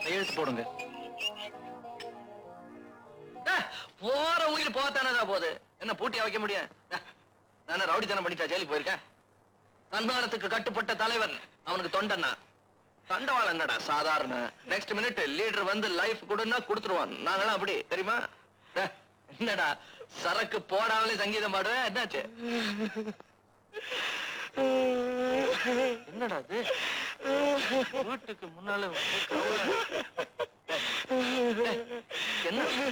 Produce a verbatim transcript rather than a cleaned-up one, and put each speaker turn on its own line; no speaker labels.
எழுத்து போடுங்க. போற உயிர் போத்தானதா போகுது. என்ன பூட்டியா வைக்க முடியும்? நான் ரவுடித்தனம் பண்ணிட்டா ஜெயிலுக்கு போயிருக்கேன். தன்மானத்துக்கு கட்டுப்பட்ட தலைவன் அவனுக்கு தொண்டனா. தண்டவாளம் என்னடா சாதாரண. நெக்ஸ்ட் மினிட் லீடர் வந்து லைஃப் கொடுன்னா கொடுத்துருவான். நாங்களாம் அப்படி தெரியுமா? என்னடா சரக்கு போடாமலே சங்கீதம் பாடுவேன். என்னாச்சு? என்னடா இது? வீட்டுக்கு முன்னால என்ன